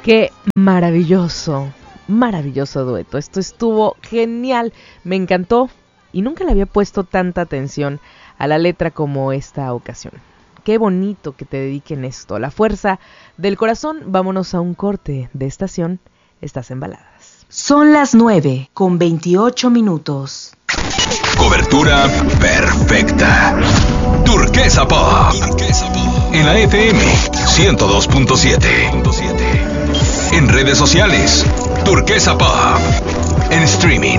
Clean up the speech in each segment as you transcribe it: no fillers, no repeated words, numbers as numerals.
Qué maravilloso, maravilloso dueto. Esto estuvo genial, me encantó y nunca le había puesto tanta atención a la letra como esta ocasión. Qué bonito que te dediquen esto. La fuerza del corazón. Vámonos a un corte de estación. Estás en Baladas. Son las 9:28. Cobertura perfecta. Turquesa Pop. En la FM 102.7. En redes sociales, Turquesa Pop. En streaming,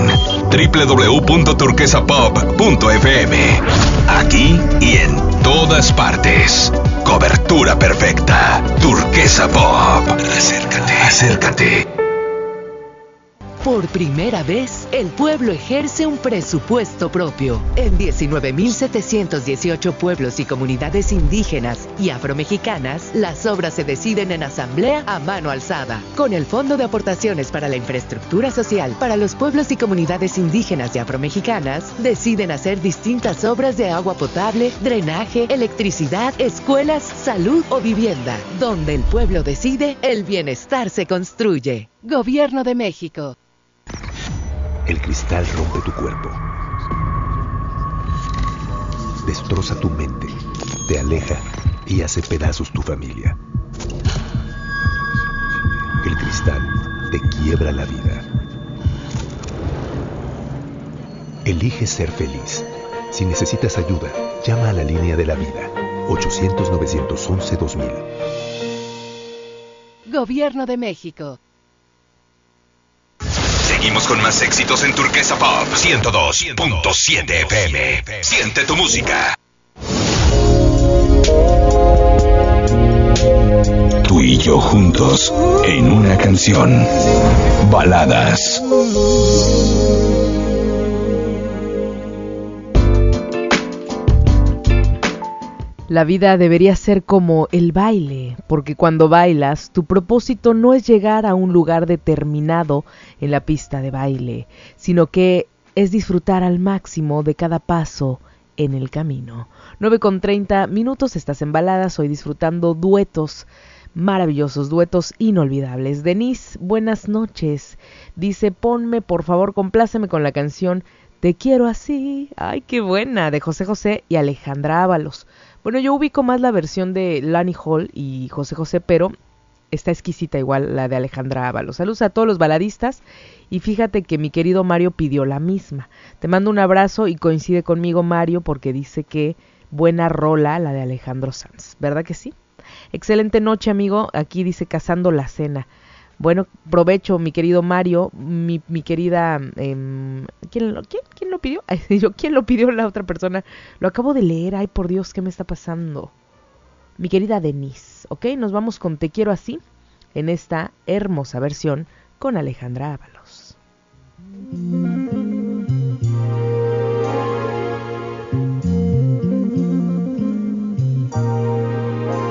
www.turquesapop.fm. Aquí y en todas partes. Cobertura perfecta. Turquesa Pop. Acércate. Por primera vez, el pueblo ejerce un presupuesto propio. En 19.718 pueblos y comunidades indígenas y afromexicanas, las obras se deciden en asamblea a mano alzada. Con el Fondo de Aportaciones para la Infraestructura Social para los pueblos y comunidades indígenas y afromexicanas, deciden hacer distintas obras de agua potable, drenaje, electricidad, escuelas, salud o vivienda. Donde el pueblo decide, el bienestar se construye. Gobierno de México. El cristal rompe tu cuerpo, destroza tu mente, te aleja y hace pedazos tu familia. El cristal te quiebra la vida. Elige ser feliz. Si necesitas ayuda, llama a la línea de la vida, 800-911-2000. Gobierno de México. Seguimos con más éxitos en Turquesa Pop 102.7 FM. Siente tu música. Tú y yo juntos en una canción. Baladas. La vida debería ser como el baile, porque cuando bailas, tu propósito no es llegar a un lugar determinado en la pista de baile, sino que es disfrutar al máximo de cada paso en el camino. 9:30, estás en Baladas, hoy disfrutando duetos maravillosos, duetos inolvidables. Denise, buenas noches. Dice, ponme, por favor, compláceme con la canción Te quiero así. Ay, qué buena, de José José y Alejandra Ábalos. Bueno, yo ubico más la versión de Lani Hall y José José, pero está exquisita igual la de Alejandra Ábalos. Saludos a todos los baladistas y fíjate que mi querido Mario pidió la misma. Te mando un abrazo y coincide conmigo Mario porque dice que buena rola la de Alejandro Sanz. ¿Verdad que sí? Excelente noche, amigo. Aquí dice Cazando la Cena. Bueno, provecho, mi querido Mario, mi querida... ¿quién lo pidió? ¿Quién lo pidió la otra persona? Lo acabo de leer, ay por Dios, ¿qué me está pasando? Mi querida Denise, ¿ok? Nos vamos con Te Quiero Así, en esta hermosa versión con Alejandra Ábalos.